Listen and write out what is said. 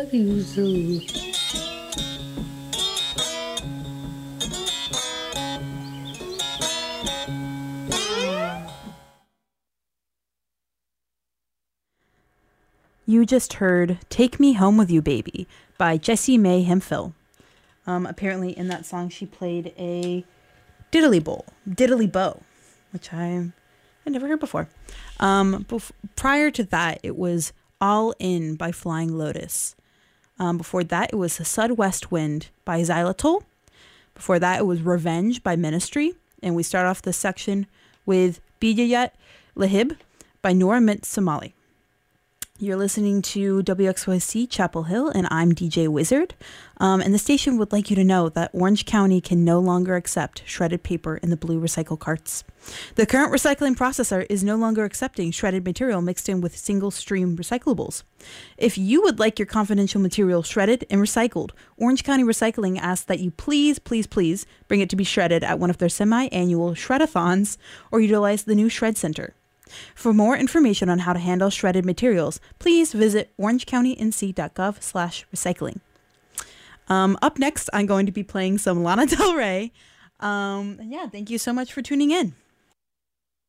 You so. You just heard Take Me Home With You Baby by Jessie Mae Hemphill. Apparently in that song she played a diddly bow, which I had never heard before. Prior to that, it was All In by Flying Lotus. Before that, it was Sud West Wind by Xylitol. Before that, it was Revenge by Ministry. And we start off this section with Bidayat Lahib by Noor Mint Somali. You're listening to WXYC Chapel Hill, and I'm DJ Wizard. And the station would like you to know that Orange County can no longer accept shredded paper in the blue recycle carts. The current recycling processor is no longer accepting shredded material mixed in with single-stream recyclables. If you would like your confidential material shredded and recycled, Orange County Recycling asks that you please bring it to be shredded at one of their semi-annual shredathons or utilize the new Shred Center. For more information on how to handle shredded materials, please visit orangecountync.gov/recycling. Up next, I'm going to be playing some Lana Del Rey. Thank you so much for tuning in.